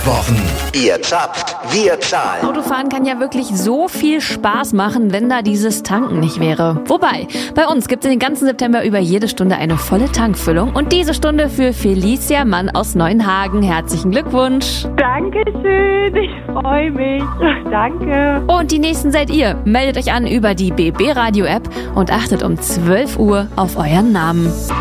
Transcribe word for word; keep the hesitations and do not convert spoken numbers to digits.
Tankwochen. Ihr zapft, wir zahlen. Autofahren kann ja wirklich so viel Spaß machen, wenn da dieses Tanken nicht wäre. Wobei, bei uns gibt es den ganzen September über jede Stunde eine volle Tankfüllung. Und diese Stunde für Felicia Mann aus Neuenhagen. Herzlichen Glückwunsch. Dankeschön, ich freue mich. Danke. Und die nächsten seid ihr. Meldet euch an über die B B Radio App und achtet um zwölf Uhr auf euren Namen.